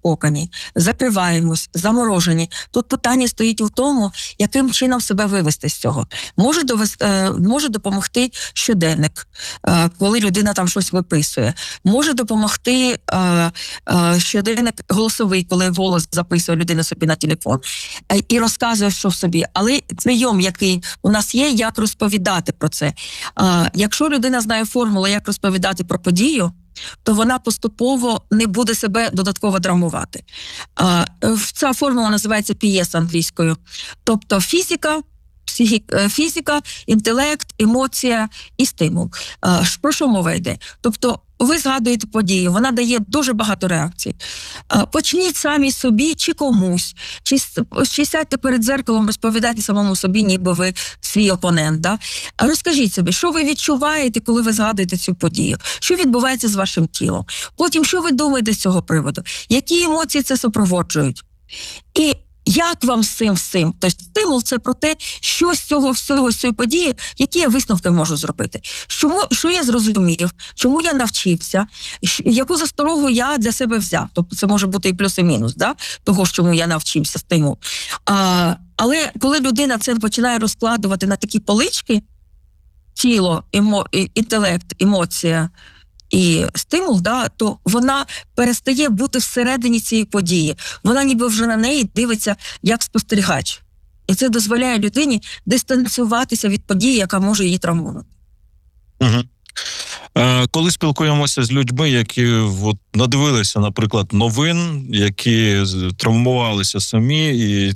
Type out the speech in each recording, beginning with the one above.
коконі, закриваємось, заморожені. Тут питання стоїть у тому, яким чином себе вивести з цього. Може допомогти щоденник, коли людина там щось виписує. Може допомогти щоденник голосовий, коли голос записує людина собі на телефон і розказує, що в собі. Але прийом, який у нас є, як розповідати про це. Якщо людина знає формулу, як розповідати про подію, то вона поступово не буде себе додатково травмувати. Ця формула називається PS англійською. Тобто фізика, інтелект, емоція і стимул. Про що мова йде? Тобто ви згадуєте подію, вона дає дуже багато реакцій. Почніть самі собі чи комусь, чи сядьте перед дзеркалом, розповідайте самому собі, ніби ви свій опонент. Да? Розкажіть собі, що ви відчуваєте, коли ви згадуєте цю подію, що відбувається з вашим тілом. Потім, що ви думаєте з цього приводу, які емоції це супроводжують. І як вам з цим? Тобто стимул – це про те, що з цього всього, з цієї події, які я висновки можу зробити. Що я зрозумів, чому я навчився, яку засторогу я для себе взяв. Тобто це може бути і плюс, і мінус, да? Того, чому я навчився, стимул. Але коли людина це починає розкладувати на такі полички, тіло, інтелект, емоція і стимул, да, то вона перестає бути всередині цієї події. Вона ніби вже на неї дивиться як спостерігач. І це дозволяє людині дистанціюватися від події, яка може її травмувати. Угу. Коли спілкуємося з людьми, які надивилися, наприклад, новин, які травмувалися самі, і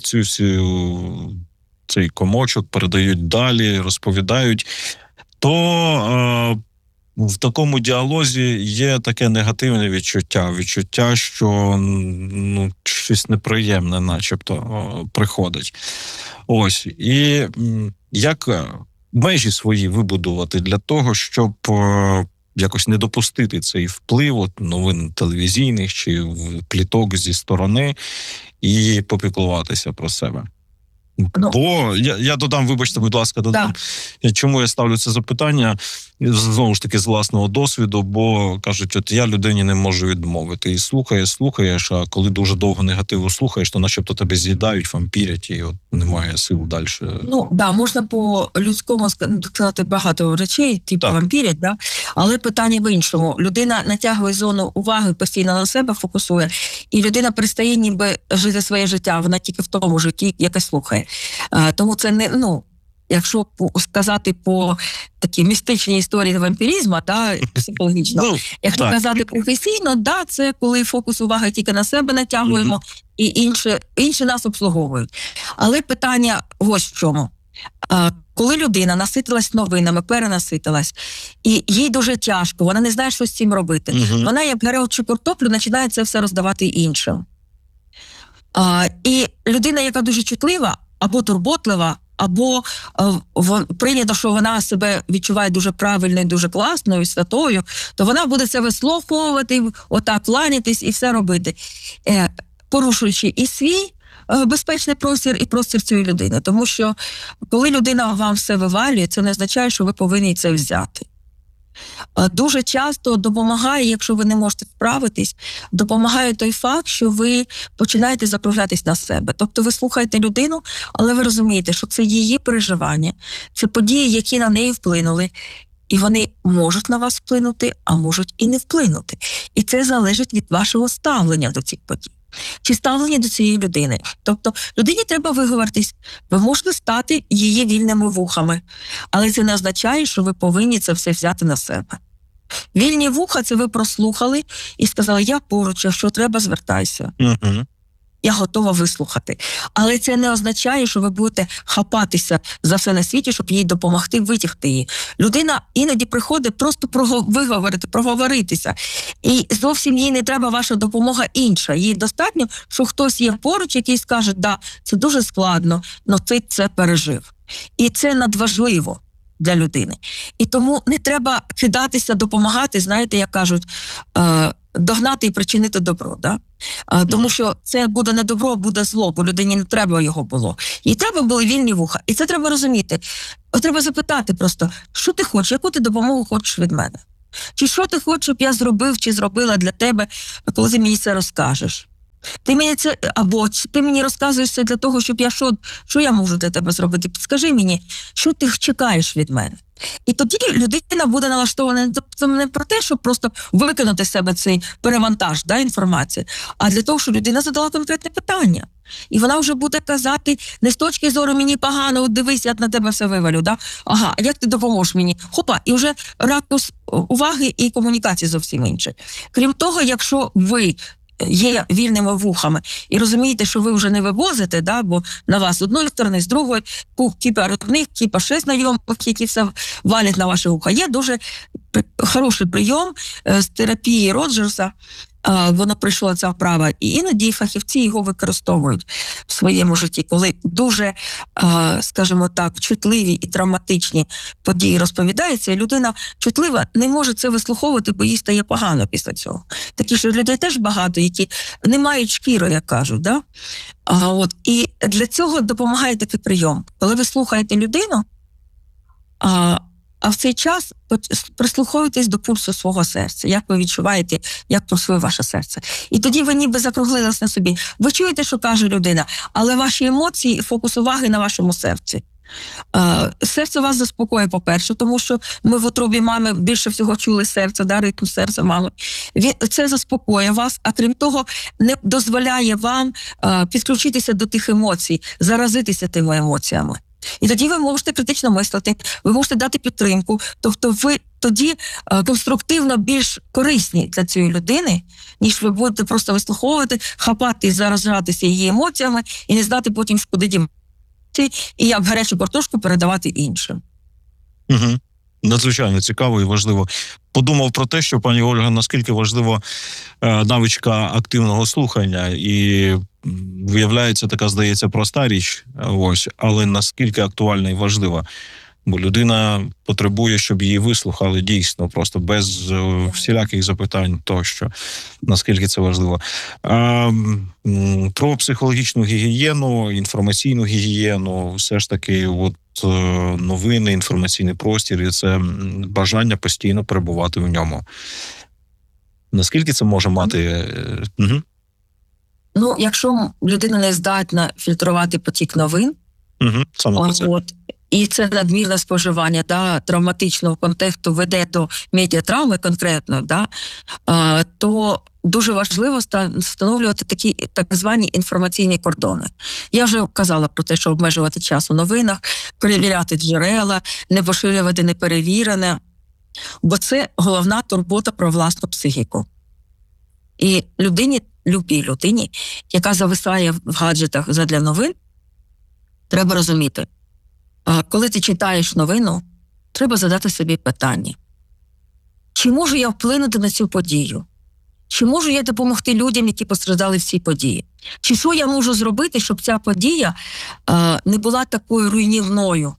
цей комочок передають далі, розповідають, то в такому діалозі є таке негативне відчуття, що щось неприємне начебто приходить. Ось. І як межі свої вибудувати для того, щоб якось не допустити цей вплив новин телевізійних чи пліток зі сторони і попіклуватися про себе? Бо я додам, вибачте, будь ласка, чому я ставлю це запитання, знову ж таки, з власного досвіду, бо, кажуть, я людині не можу відмовити. І слухаєш, а коли дуже довго негативу слухаєш, то начебто тебе з'їдають, вампірять, і немає сил далі. Можна по-людському сказати багато речей, типу вампірять, да? Але питання в іншому. Людина натягує зону уваги, постійно на себе фокусує, і людина перестає ніби жити своє життя, вона тільки в тому житті, яке слухає. Тому це не, якщо сказати по такій містичній історії вампіризму, психологічно, якщо казати професійно, це коли фокус уваги тільки на себе натягуємо, і інші нас обслуговують. Але питання ось в чому. Коли людина наситилась новинами, перенаситилась, і їй дуже тяжко, вона не знає, що з цим робити. Вона, як гарячу картоплю, починає це все роздавати іншим. І людина, яка дуже чутлива, або турботлива, або прийнято, що вона себе відчуває дуже правильною, дуже класною, святою, то вона буде це вислуховувати, отак кланятись і все робити, порушуючи і свій безпечний простір, і простір цієї людини. Тому що, коли людина вам все вивалює, це не означає, що ви повинні це взяти. Дуже часто допомагає, якщо ви не можете справитись, допомагає той факт, що ви починаєте закруглятись на себе. Тобто ви слухаєте людину, але ви розумієте, що це її переживання, це події, які на неї вплинули, і вони можуть на вас вплинути, а можуть і не вплинути. І це залежить від вашого ставлення до цих подій. Чи ставлення до цієї людини. Тобто людині треба виговоритись. Ви можете стати її вільними вухами, але це не означає, що ви повинні це все взяти на себе. Вільні вуха – це ви прослухали і сказали, я поруч, якщо треба, звертайся. Я готова вислухати. Але це не означає, що ви будете хапатися за все на світі, щоб їй допомогти витягти її. Людина іноді приходить просто виговорити, проговоритися. І зовсім їй не треба ваша допомога інша. Їй достатньо, що хтось є поруч, який скаже, це дуже складно, але ти це пережив. І це надважливо для людини. І тому не треба кидатися, допомагати, знаєте, як кажуть, догнати і причинити добро, да? Тому що це буде не добро, буде зло, бо людині не треба його було. Їй треба були вільні вуха. І це треба розуміти. Треба запитати просто, що ти хочеш, яку ти допомогу хочеш від мене? Чи що ти хочеш, щоб я зробив, чи зробила для тебе, коли ти мені це розкажеш? Ти мені це, або ти мені розказуєш це для того, щоб я що я можу для тебе зробити? Підскажи мені, що ти чекаєш від мене? І тоді людина буде налаштована не про те, щоб просто виконати з себе цей перевантаж, інформації, а для того, щоб людина задала конкретне питання. І вона вже буде казати не з точки зору «мені погано, от дивись, я на тебе все вивалю». Ага, а як ти допоможеш мені? Хопа, і вже ракурс уваги і комунікації зовсім інший. Крім того, якщо ви є вільними вухами і розумієте, що ви вже не вивозите, бо на вас з одної сторони, з другої, кіпа родних, кіпа ще знайомих, які все валять на ваше вуха. Є дуже хороший прийом з терапії Роджерса, вона прийшла ця вправа, і іноді фахівці його використовують в своєму житті, коли дуже, скажімо так, чутливі і травматичні події розповідаються, і людина чутлива не може це вислуховувати, бо їй стає погано після цього. Такі ж людей теж багато, які не мають шкіри, як кажуть. І для цього допомагає такий прийом. Коли ви слухаєте людину, а в цей час прислуховуйтесь до пульсу свого серця, як ви відчуваєте, як пульсує ваше серце. І тоді ви ніби закруглились на собі. Ви чуєте, що каже людина, але ваші емоції і фокус уваги на вашому серці. Серце вас заспокоює, по-перше, тому що ми в утробі мами більше всього чули серце, ритм серця мами. Це заспокоює вас, а крім того, не дозволяє вам підключитися до тих емоцій, заразитися тими емоціями. І тоді ви можете критично мислити, ви можете дати підтримку, тобто ви тоді конструктивно більш корисні для цієї людини, ніж ви будете просто вислуховувати, хапати і заражатися її емоціями і не знати потім, куди дімати, і як гарячу картошку передавати іншим. Угу. Надзвичайно цікаво і важливо. Подумав про те, що, пані Ольга, наскільки важлива навичка активного слухання, і виявляється, така, здається, проста річ, але наскільки актуальна і важлива. Бо людина потребує, щоб її вислухали дійсно, просто без всіляких запитань тощо. Наскільки це важливо. Про психологічну гігієну, інформаційну гігієну, все ж таки, новини, інформаційний простір, і це бажання постійно перебувати в ньому. Наскільки це може мати... Якщо людина не здатна фільтрувати потік новин, саме це. І це надмірне споживання травматичного контексту веде до медіатравми конкретно, то дуже важливо встановлювати такі так звані інформаційні кордони. Я вже казала про те, що обмежувати час у новинах, перевіряти джерела, не поширювати неперевірене, бо це головна турбота про власну психіку. І любій людині, яка зависає в гаджетах задля новин, треба розуміти, коли ти читаєш новину, треба задати собі питання. Чи можу я вплинути на цю подію? Чи можу я допомогти людям, які постраждали в цій події? Чи що я можу зробити, щоб ця подія не була такою руйнівною?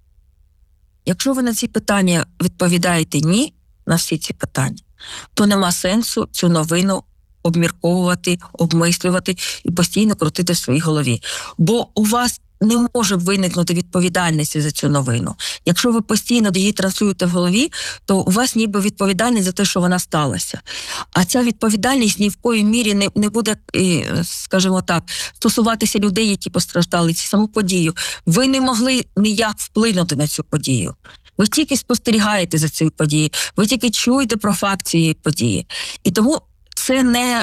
Якщо ви на ці питання відповідаєте «ні» на всі ці питання, то нема сенсу цю новину обмірковувати, обмислювати і постійно крутити в своїй голові. Бо у вас не може виникнути відповідальності за цю новину. Якщо ви постійно її транслюєте в голові, то у вас ніби відповідальність за те, що вона сталася. А ця відповідальність ні в коїй мірі не буде, скажімо так, стосуватися людей, які постраждали цю саму подію. Ви не могли ніяк вплинути на цю подію. Ви тільки спостерігаєте за цією подією, ви тільки чуєте про факт цієї події. І тому це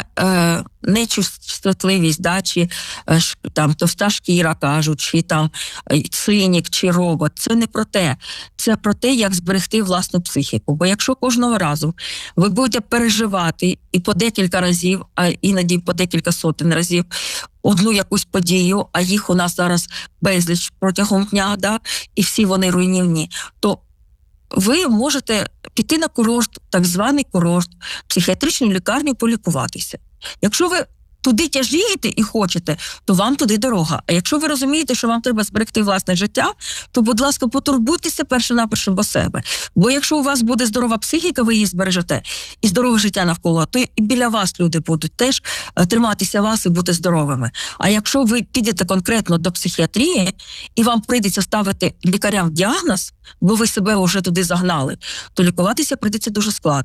не чувствотливість, чи товста шкіра, кажуть, чи цинік, чи робот. Це не про те. Це про те, як зберегти власну психіку. Бо якщо кожного разу ви будете переживати і по декілька разів, а іноді по декілька сотень разів одну якусь подію, а їх у нас зараз безліч протягом дня, і всі вони руйнівні, то ви можете піти на курорт, так званий курорт, психіатричну лікарню, полікуватися. Якщо ви туди тяжієте і хочете, то вам туди дорога. А якщо ви розумієте, що вам треба зберегти власне життя, то, будь ласка, потурбуйтеся перше-наперше про себе. Бо якщо у вас буде здорова психіка, ви її збережете, і здорове життя навколо, то і біля вас люди будуть теж триматися вас і бути здоровими. А якщо ви підете конкретно до психіатрії, і вам прийдеться ставити лікарям діагноз, бо ви себе вже туди загнали, то лікуватися прийдеться дуже складно.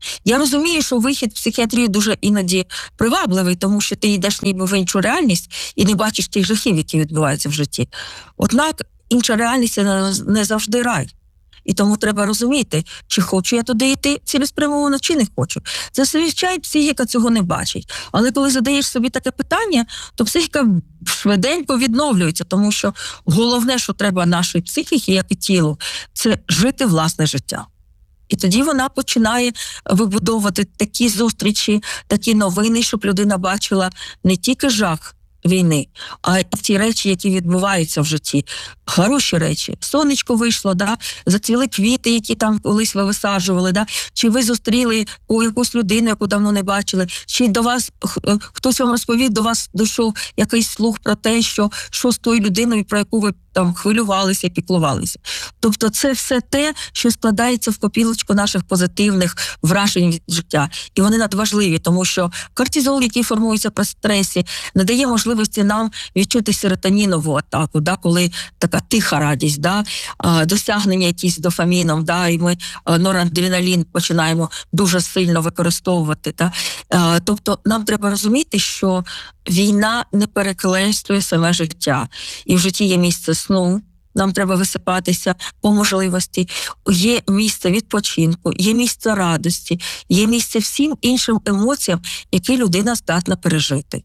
Я розумію, що вихід в психіатрію дуже іноді привабливий, тому що ти йдеш ніби в іншу реальність і не бачиш тих жахів, які відбуваються в житті. Однак інша реальність не завжди рай. І тому треба розуміти, чи хочу я туди йти цілеспрямовано, чи не хочу. Це зазвичай психіка цього не бачить. Але коли задаєш собі таке питання, то психіка швиденько відновлюється, тому що головне, що треба нашій психіці, як і тілу, це жити власне життя. І тоді вона починає вибудовувати такі зустрічі, такі новини, щоб людина бачила не тільки жах війни, а й ті речі, які відбуваються в житті. Хороші речі. Сонечко вийшло, да? Зацвіли квіти, які там колись ви висаджували, да? Чи ви зустріли якусь людину, яку давно не бачили, чи до вас хтось вам розповів, до вас дійшов якийсь слух про те, що з тою людиною, про яку ви там хвилювалися, піклувалися. Тобто це все те, що складається в копілочку наших позитивних вражень від життя. І вони надважливі, тому що кортизол, який формується при стресі, не дає можливості нам відчути серотонінову атаку, да, коли така тиха радість, да, досягнення якісь дофаміном, да, і ми норадреналін починаємо дуже сильно використовувати. Да. Тобто нам треба розуміти, що війна не перекреслює саме життя. І в житті є місце сну, нам треба висипатися по можливості, є місце відпочинку, є місце радості, є місце всім іншим емоціям, які людина здатна пережити.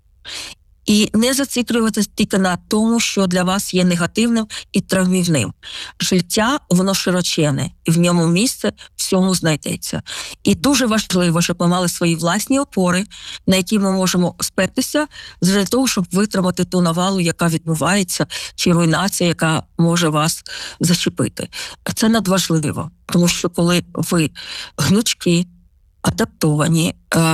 І не зациклюватися тільки на тому, що для вас є негативним і травмівним. Життя, воно широчене, і в ньому місце всьому знайдеться. І дуже важливо, щоб ми мали свої власні опори, на які ми можемо спертися, для того, щоб витримати ту навалу, яка відбувається, чи руйнація, яка може вас зачепити. Це надважливо, тому що коли ви гнучкі, адаптовані,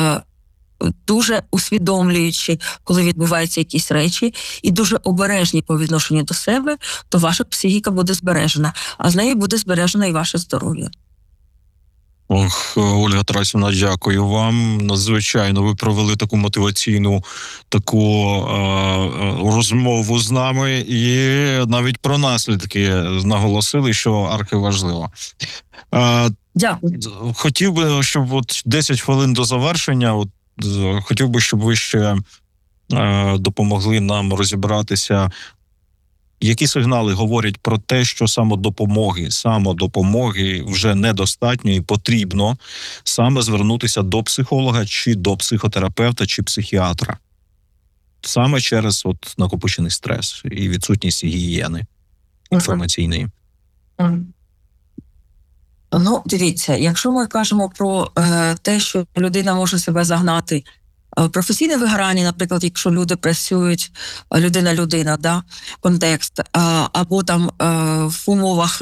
дуже усвідомлюючи, коли відбуваються якісь речі, і дуже обережні по відношенню до себе, то ваша психіка буде збережена, а з нею буде збережено і ваше здоров'я. Ольга Тарасівна, дякую вам. Надзвичайно ви провели таку мотиваційну розмову з нами і навіть про наслідки наголосили, що архиважливо. Дякую. Хотів би, щоб 10 хвилин до завершення, хотів би, щоб ви ще допомогли нам розібратися, які сигнали говорять про те, що самодопомоги вже недостатньо і потрібно саме звернутися до психолога, чи до психотерапевта, чи психіатра. Саме через накопичений стрес і відсутність гігієни інформаційної. Ну, дивіться, якщо ми кажемо про те, що людина може себе загнати в професійне вигорання, наприклад, якщо люди працюють людина-людина, да, контекст, або там в умовах,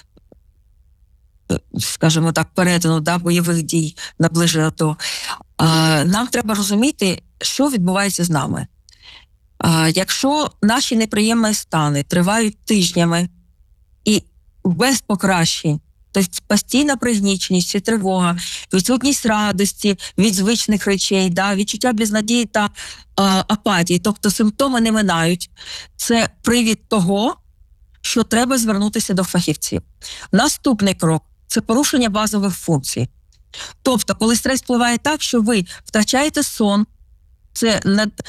скажімо так, перетину, да, бойових дій наближено до, нам треба розуміти, що відбувається з нами. Якщо наші неприємні стани тривають тижнями і без покращень, тобто постійна пригніченість чи тривога, відсутність радості від звичних речей, да, відчуття безнадії та апатії, тобто симптоми не минають. Це привід того, що треба звернутися до фахівців. Наступний крок – це порушення базових функцій. Тобто, коли стрес впливає так, що ви втрачаєте сон, це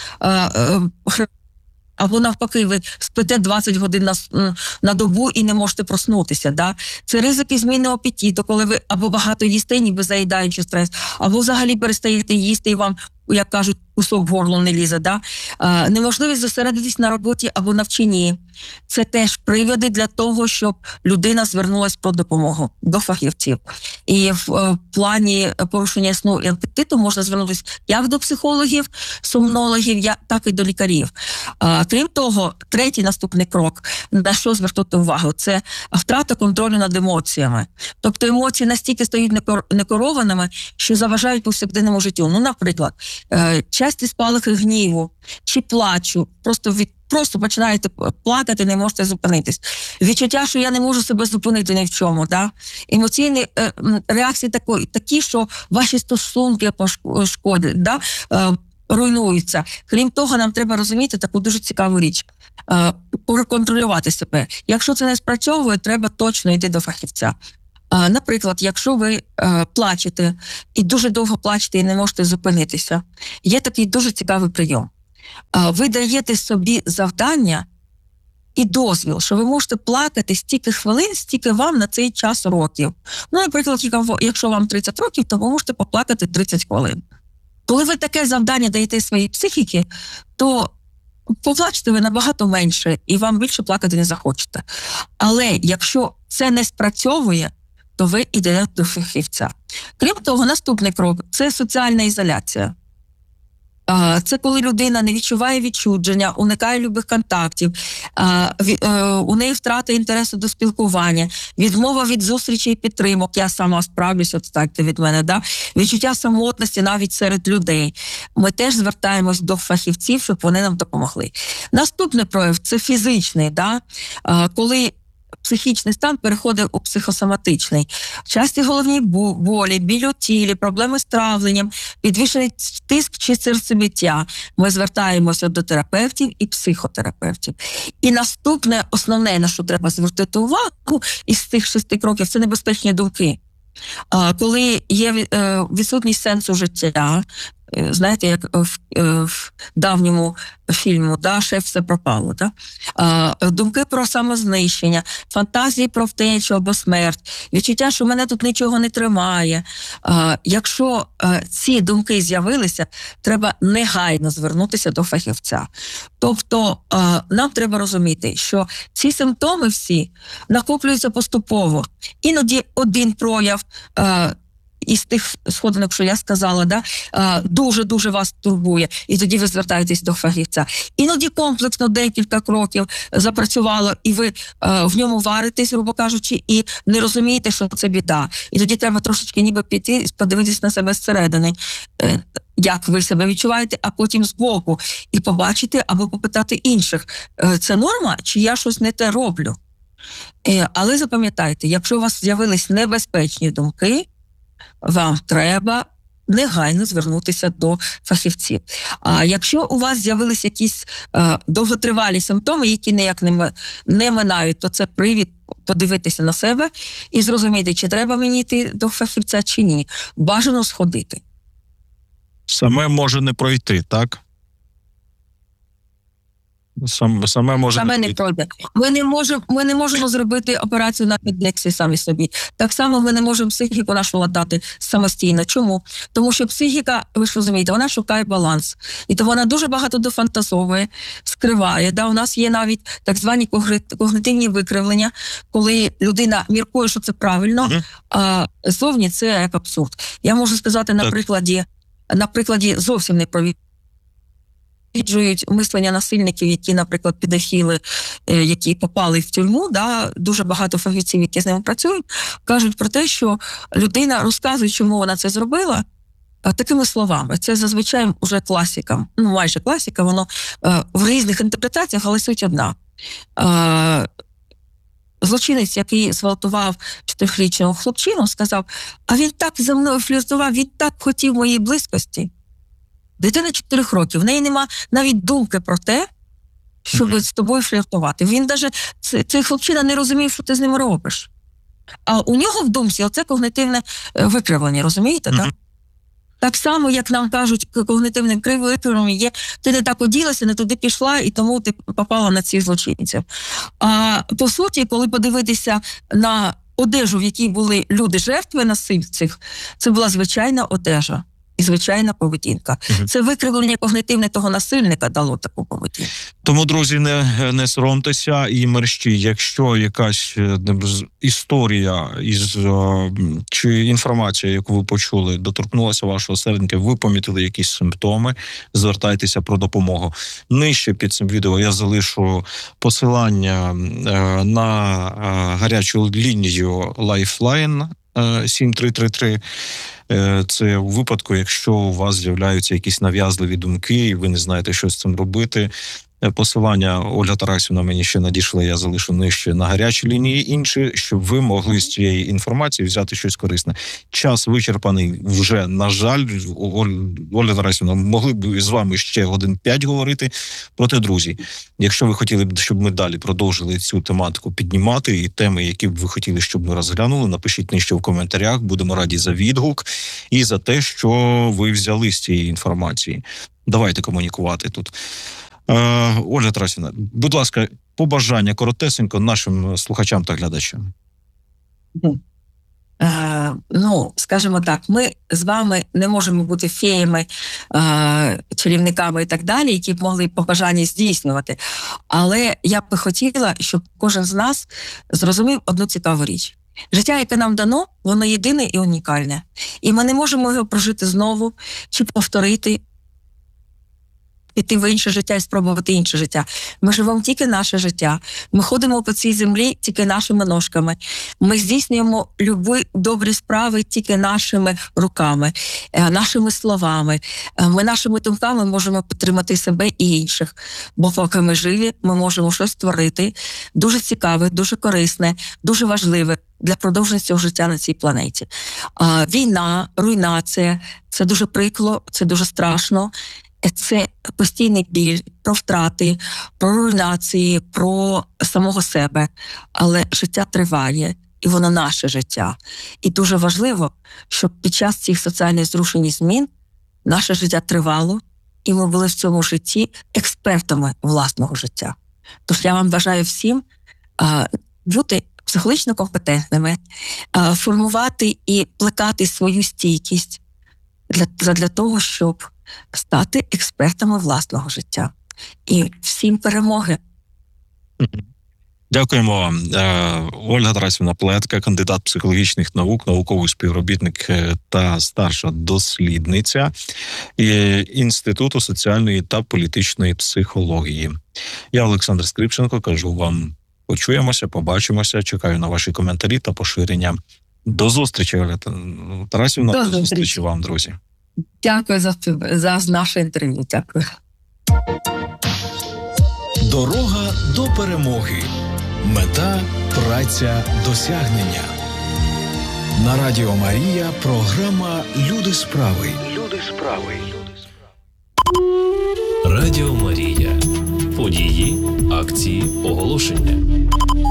або навпаки, ви спите 20 годин на добу і не можете проснутися. Да? Це ризики зміни апетиту, коли ви або багато їсте, ніби заїдаючи стрес, або взагалі перестаєте їсти і вам, як кажуть, кусок в горло не лізе. Да? Неможливість зосередитись на роботі або навчанні. Це теж приводи для того, щоб людина звернулася про допомогу до фахівців. І в плані порушення сну і апетиту можна звернутися як до психологів, сомнологів, так і до лікарів. Крім того, третій наступний крок, на що звернути увагу, це втрата контролю над емоціями. Тобто емоції настільки стають некерованими, що заважають повсякденному життю. Ну, наприклад, часті спалахи гніву чи плачу, просто починаєте плакати, не можете зупинитись. Відчуття, що я не можу себе зупинити ні в чому. Да? Емоційні реакції такі, що ваші стосунки пошкодять, да? Руйнуються. Крім того, нам треба розуміти таку дуже цікаву річ. Проконтролювати себе. Якщо це не спрацьовує, треба точно йти до фахівця. Наприклад, якщо ви плачете і дуже довго плачете і не можете зупинитися, є такий дуже цікавий прийом. Ви даєте собі завдання і дозвіл, що ви можете плакати стільки хвилин, стільки вам на цей час років. Ну, наприклад, якщо вам 30 років, то ви можете поплакати 30 хвилин. Коли ви таке завдання даєте своїй психіці, то поплачете ви набагато менше, і вам більше плакати не захочете. Але якщо це не спрацьовує, то ви йдете до фахівця. Крім того, наступний крок – це соціальна ізоляція. Це коли людина не відчуває відчудження, уникає любих контактів, у неї втрата інтересу до спілкування, відмова від зустрічей і підтримок, я сама справлюсь, відстаньте від мене, да? Відчуття самотності навіть серед людей. Ми теж звертаємось до фахівців, щоб вони нам допомогли. Наступний прояв – це фізичний, да? Коли психічний стан переходить у психосоматичний. Часті головні болі, біль у тілі, проблеми з травленням, підвищений тиск чи серцебиття. Ми звертаємося до терапевтів і психотерапевтів. І наступне, основне, на що треба звернути увагу із цих 6 кроків, це небезпечні думки. Коли є відсутність сенсу життя, знаєте, як в давньому фільму, да, «Шеф, все пропало». Да? Думки про самознищення, фантазії про втечу або смерть, відчуття, що мене тут нічого не тримає. Якщо ці думки з'явилися, треба негайно звернутися до фахівця. Тобто нам треба розуміти, що ці симптоми всі накоплюються поступово. Іноді один прояв із тих сходинок, що я сказала, да, дуже-дуже вас турбує, і тоді ви звертаєтесь до фахівця. Іноді комплексно декілька кроків запрацювало, і ви в ньому варитесь, грубо кажучи, і не розумієте, що це біда. І тоді треба трошечки ніби піти і подивитись на себе зсередини, як ви себе відчуваєте, а потім збоку, і побачити або попитати інших, це норма, чи я щось не те роблю? Але запам'ятайте, якщо у вас з'явились небезпечні думки, вам треба негайно звернутися до фахівців. А якщо у вас з'явилися якісь довготривалі симптоми, які ніяк не минають, то це привід подивитися на себе і зрозуміти, чи треба мені йти до фахівця, чи ні. Бажано сходити. Саме може не пройти, так? Саме може Саме не пройде. Ми не можемо зробити операцію на підлексі самі собі. Так само ми не можемо психіку нашу ладати самостійно. Чому? Тому що психіка, ви ж розумієте, вона шукає баланс. І то вона дуже багато дофантазовує, скриває. Да? У нас є навіть так звані когнитивні викривлення, коли людина міркує, що це правильно, а зовні це як абсурд. Я можу сказати на прикладі зовсім неправі мислення насильників, які, наприклад, педофіли, які попали в тюрму, да, дуже багато фахівців, які з ними працюють, кажуть про те, що людина розказує, чому вона це зробила, такими словами. Це зазвичай вже класика, ну майже класика, воно в різних інтерпретаціях, але суть одна. Злочинець, який зґвалтував 4-річного хлопчину, сказав, а він так за мною фліртував, він так хотів моєї близькості. Дитина 4 років, в неї нема навіть думки про те, щоб з тобою фліртувати. Він навіть, цей хлопчина не розумів, що ти з ним робиш. А у нього в думці оце когнитивне викривлення, розумієте, так? Так само, як нам кажуть, когнитивним викривленням є, ти не так оділася, не туди пішла, і тому ти попала на цих злочинців. А по суті, коли подивитися на одежу, в якій були люди-жертви насильців, це була звичайна одежа і звичайна поведінка. Це викривлення когнитивне того насильника дало таку поведінку. Тому, друзі, не соромтеся і мерщі. Якщо якась історія чи інформація, яку ви почули, доторкнулася вашого серденька, ви помітили якісь симптоми, звертайтеся про допомогу. Нижче під цим відео я залишу посилання на гарячу лінію Lifeline 7333. Це у випадку, якщо у вас з'являються якісь нав'язливі думки, і ви не знаєте, що з цим робити, Посилання Ольга Тарасівна мені ще надійшла, я залишу нижче на гарячій лінії інші, щоб ви могли з цієї інформації взяти щось корисне. Час вичерпаний вже, на жаль. Ольга Тарасівна, могли б з вами ще годин 5 говорити. Проте, друзі, якщо ви хотіли б, щоб ми далі продовжили цю тематику піднімати і теми, які б ви хотіли, щоб ми розглянули, напишіть нижче в коментарях. Будемо раді за відгук і за те, що ви взяли з цієї інформації. Давайте комунікувати тут. Ольга Тарасівна, будь ласка, побажання коротесенько нашим слухачам та глядачам. Скажімо так, ми з вами не можемо бути феями, чарівниками і так далі, які б могли побажання здійснювати. Але я б хотіла, щоб кожен з нас зрозумів одну цікаву річ. Життя, яке нам дано, воно єдине і унікальне. І ми не можемо його прожити знову чи повторити, піти в інше життя і спробувати інше життя. Ми живемо тільки наше життя. Ми ходимо по цій землі тільки нашими ножками. Ми здійснюємо любі добрі справи тільки нашими руками, нашими словами. Ми нашими думками можемо підтримати себе і інших. Бо поки ми живі, ми можемо щось створити дуже цікаве, дуже корисне, дуже важливе для продовження цього життя на цій планеті. Війна, руйнація – це дуже прикро, це дуже страшно. Це постійний біль про втрати, про руйнації, про самого себе. Але життя триває, і воно наше життя. І дуже важливо, щоб під час цих соціальних зрушень і змін наше життя тривало, і ми були в цьому житті експертами власного життя. Тож я вам бажаю всім бути психологічно компетентними, формувати і плекати свою стійкість для того, щоб стати експертами власного життя. І всім перемоги. Дякуємо вам. Ольга Тарасівна Плетка, кандидат психологічних наук, науковий співробітник та старша дослідниця Інституту соціальної та політичної психології. Я, Олександр Скрипченко, кажу вам, почуємося, побачимося, чекаю на ваші коментарі та поширення. До зустрічі, Ольга Тарасівна. До зустрічі вам, друзі. Дякую за наше інтерв'ю. Дякую. Дорога до перемоги. Мета, праця, досягнення. На Радіо Марія програма «Люди справи». Люди справи. Радіо Марія. Події, акції, оголошення.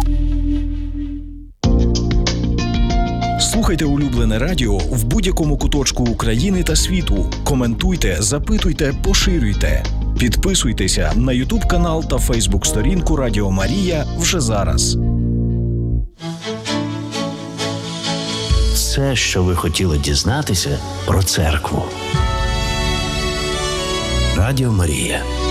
Слухайте улюблене радіо в будь-якому куточку України та світу. Коментуйте, запитуйте, поширюйте. Підписуйтеся на YouTube-канал та Facebook-сторінку Радіо Марія вже зараз. Все, що ви хотіли дізнатися про церкву. Радіо Марія.